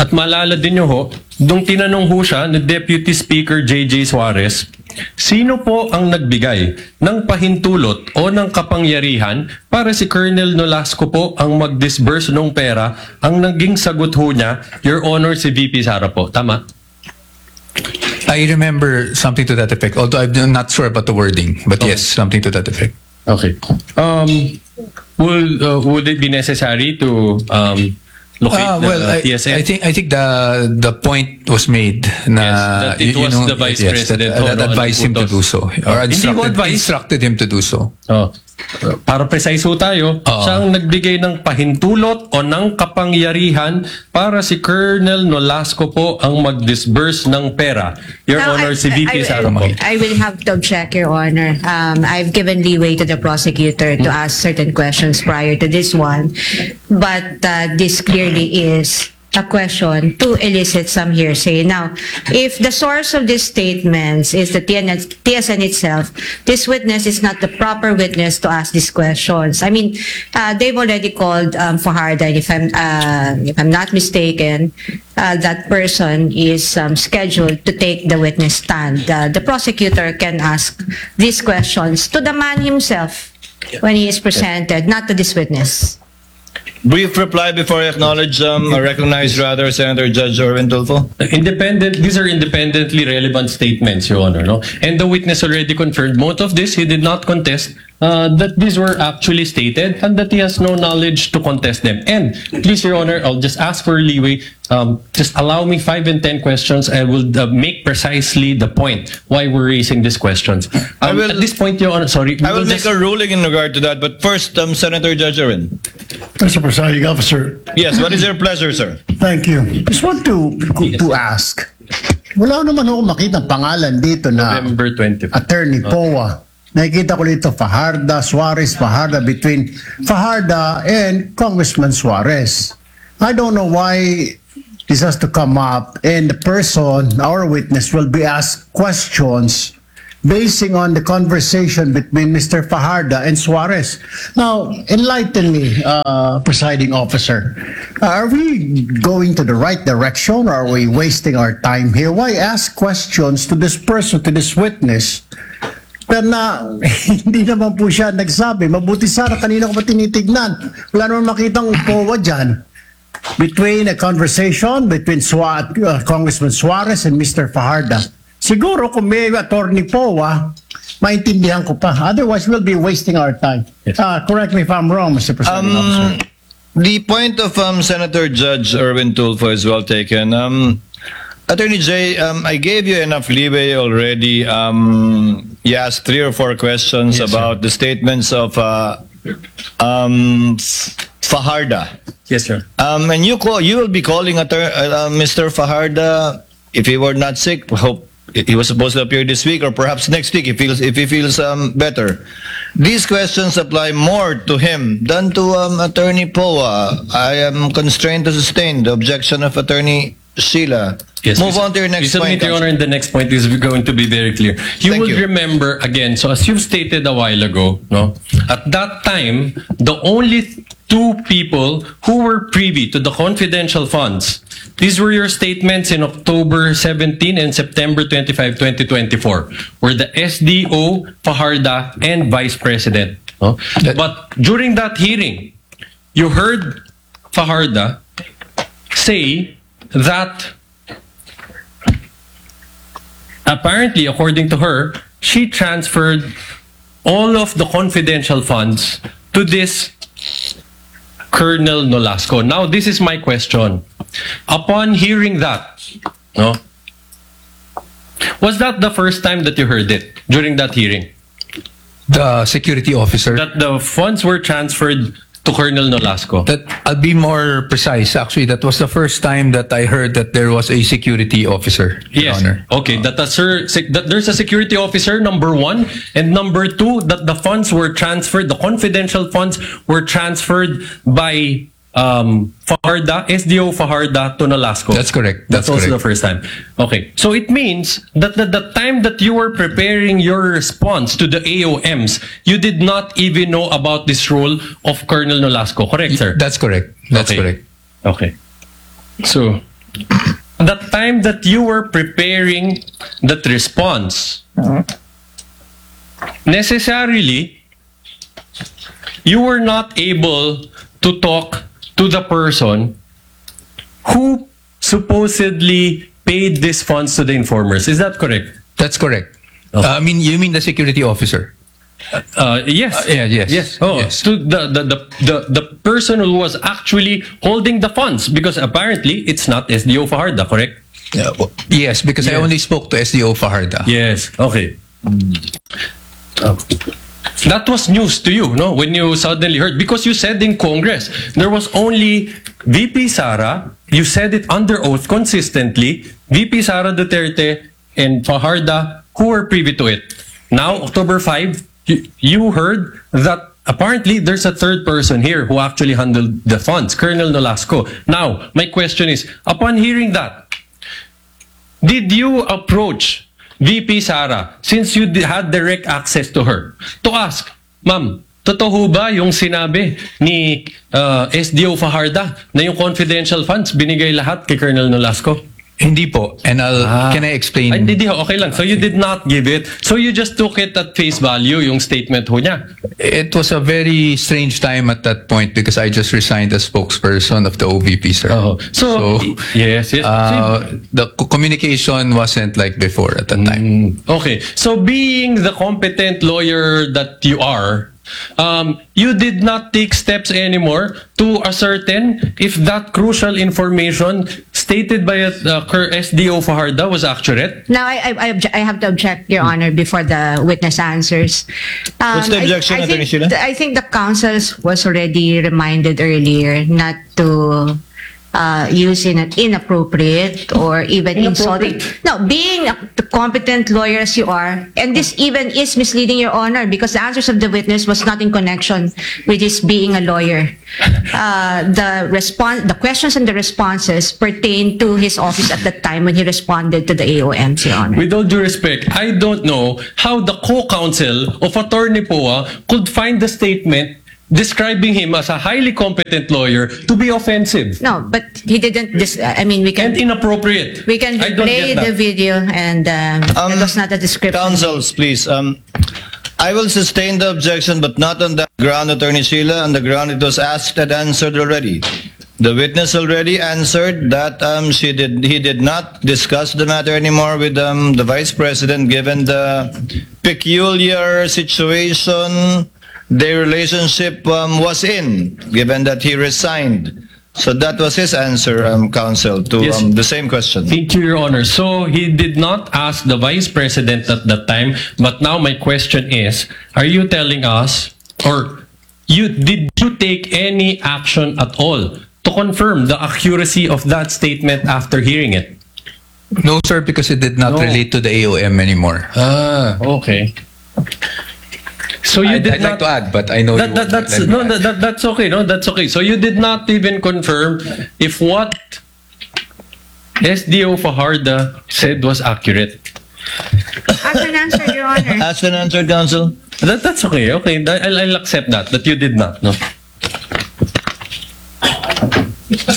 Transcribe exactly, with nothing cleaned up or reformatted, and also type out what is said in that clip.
At maalala din nyo ho, nung tinanong ho siya ni Deputy Speaker J J Suarez, sino po ang nagbigay ng pahintulot o ng kapangyarihan para si Colonel Nolasco po ang mag-disburse ng pera? Ang naging sagot ho niya, Your Honor, si V P Sara po. Tama? I remember something to that effect, although I'm not sure about the wording, but Okay. yes, something to that effect. Okay. Um, would, uh, would it be necessary to um, locate Ah, the well, I, T S N? I think I think the the point was made na Yes, that it you was know, the Vice yes, President that, that Ron advised him to Utos. do so, or Hindi ko instructed, advise. instructed him to do so. Oh. Para precise ho tayo, Oo. siya ang nagbigay ng pahintulot o ng kapangyarihan para si Colonel Nolasco po ang mag-disburse ng pera. Your Now, Honor, I- si V P I- Sara po. I will have to check, Your Honor. Um, I've given leeway to the prosecutor to ask certain questions prior to this one, but uh, this clearly is a question to elicit some hearsay. Now, if the source of these statements is the T S N itself, this witness is not the proper witness to ask these questions. I mean, uh, they've already called um, Fajardo, and if I'm, uh, if I'm not mistaken, uh, that person is um, scheduled to take the witness stand. Uh, the prosecutor can ask these questions to the man himself when he is presented, not to this witness. Brief reply before I acknowledge, um, or recognize rather, Senator Judge Erwin Tulfo. Independent, these are independently relevant statements, Your Honor, no? And the witness already confirmed most of this. He did not contest uh, that these were actually stated and that he has no knowledge to contest them. And please, Your Honor, I'll just ask for leeway. Um, just allow me five and ten questions. I will uh, make precisely the point why we're raising these questions. Um, I will- at this point, Your Honor, sorry. we I will make just- a ruling in regard to that, but first, um, Senator Judge Erwin. Mister Presiding Officer, Yes, what is your pleasure, sir? thank you. Just want to to ask. Wala naman ako makita pangalan dito na November twenty-fifth. Attorney P O A. Nakikita ko dito Fajardo, Suarez, Fajardo, between Fajardo and Congressman Suarez. I don't know why this has to come up and the person, our witness, will be asked questions basing on the conversation between Mister Fajardo and Suarez. Now, enlighten me, uh, presiding officer. Are we going to the right direction or are we wasting our time here? Why ask questions to this person, to this witness, na, na hindi naman po siya nagsabi? Mabuti sana kanina ko pa tinitignan. Wala naman makitang P O A dyan. Between a conversation between Sua, uh, Congressman Suarez and Mister Fajardo. Siguro kung may attorney po, ah, maintindihan ko pa. Otherwise, we'll be wasting our time. Yes. Uh, correct me if I'm wrong, Mister Presiding Um, Officer. the point of um, Senator Judge Erwin Tulfo is well taken. Um, Attorney J, um, I gave you enough leeway already. Um, you asked three or four questions Yes, about the statements of uh, um, Fajardo. Yes, sir. Um, and you call, you will be calling Attor- uh, Mister Fajardo if he were not sick. Hope he was supposed to appear this week or perhaps next week if he feels if he feels um, better. These questions apply more to him than to um, Attorney P O A. I am constrained to sustain the objection of Attorney Sheila. Yes, Move we- on to your we next submit, point. Your Honor, and the next point is going to be very clear. You Thank will you. remember again, so as you've stated a while ago, no, at that time, the only two people who were privy to the confidential funds, these were your statements in October seventeenth and September twenty-fifth, twenty twenty-four, were the S D O, Fajardo, and Vice President. No? That- But during that hearing, you heard Fajardo say that apparently, according to her, she transferred all of the confidential funds to this Colonel Nolasco. Now, this is my question. Upon hearing that, no, was that the first time that you heard it during that hearing? The security officer. That the funds were transferred to Colonel Nolasco? That I'll be more precise. Actually, that was the first time that I heard that there was a security officer. Your Yes. Honor. Okay. That, the sir, sec- that there's a security officer, number one. And number two, that the funds were transferred, the confidential funds were transferred by um, Fajardo, S D O Fajardo to Nolasco. That's correct. That's, That's also correct. the first time. Okay. So it means that the, the time that you were preparing your response to the A O Ms, you did not even know about this role of Colonel Nolasco. Correct, sir? That's correct. That's Okay. correct. Okay. So, the time that you were preparing that response, necessarily, you were not able to talk to the person who supposedly paid these funds to the informers. Is that correct? That's correct. Okay. Uh, I mean, you mean the security officer? Uh, yes. Uh, yeah, yes. Yes. Oh, Yes. to the, the, the, the, the person who was actually holding the funds, because apparently it's not S D O Fajarda, correct? Yeah, well, yes, because I Yes. only spoke to S D O Fajarda. Yes. Okay. Uh, that was news to you, no? When you suddenly heard, because you said in Congress there was only V P Sara. You said it under oath consistently. V P Sara Duterte and Fajarda who were privy to it. Now, October fifth, you, you heard that apparently there's a third person here who actually handled the funds, Colonel Nolasco. Now, my question is, upon hearing that, did you approach V P Sara, since you di- had direct access to her, to ask, Ma'am, totoo ba yung sinabi ni uh, S D O Fajarda na yung confidential funds binigay lahat kay Colonel Nolasco? Hindi po. And I'll, can I explain? Ay, hindi, di, okay lang. So you did not give it. So you just took it at face value, yung statement ho niya. It was a very strange time at that point because I just resigned as spokesperson of the O V P, sir. Oh. So, yes, yes. uh, the co- communication wasn't like before at that time. Okay. So being the competent lawyer that you are, um, you did not take steps anymore to ascertain if that crucial information stated by uh, S D O Fajarda was accurate? Now, I, I, I, obje- I have to object, Your Honor, before the witness answers. Um, What's the I- objection, I, Attorney think, Sheila? I think the counsels was already reminded earlier not to uh, use in inappropriate or even insulting. No, being a competent lawyer as you are, and this even is misleading, Your Honor, because the answers of the witness was not in connection with his being a lawyer. Uh, the response, the questions and the responses pertain to his office at the time when he responded to the A O Ms, Your Honor. With all due respect, I don't know how the co-counsel of Attorney Poa could find the statement describing him as a highly competent lawyer to be offensive No, but he didn't. Dis- I mean, we and can inappropriate. we can I don't play get the that. video, and um, Um, it was not a description. Counsels, please. Um, I will sustain the objection, but not on that ground, Attorney Sheila. On the ground it was asked and answered already. The witness already answered that um, she did. He did not discuss the matter anymore with um, the Vice President, given the peculiar situation their relationship um, was in, given that he resigned. So that was his answer, um, counsel, to Yes. um, the same question. Thank you, Your Honor. So he did not ask the Vice President at that time, but now my question is, are you telling us, or you did you take any action at all to confirm the accuracy of that statement after hearing it? No, sir, because it did not No. relate to the A O M anymore. Ah, okay. So you I'd, did I'd not like to add, but I know that, you that, won't that's let me no add. that, that, that's okay no that's okay. So you did not even confirm if what S D O Fajarda said was accurate. Ask and answer, Your Honor. Asked and answered, counsel. That, that's okay. Okay, I'll, I'll accept that that you did not. No.